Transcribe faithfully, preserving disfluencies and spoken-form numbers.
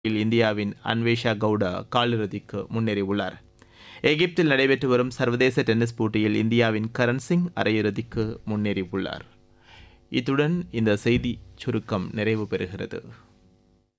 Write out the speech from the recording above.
இந்தியாவின் அன்வேஷா கவுடா காலிறுதிக்கு முன்னேறியுள்ளார். எகிப்தில் நடைபெற்று வரும் சர்வதேச டென்னிஸ் போட்டியில் இந்தியாவின் கரண் சிங் அரையிறுதிக்கு முன்னேறியுள்ளார். இத்துடன் இந்த செய்தி சுருக்கம் நிறைவு பெறுகிறது.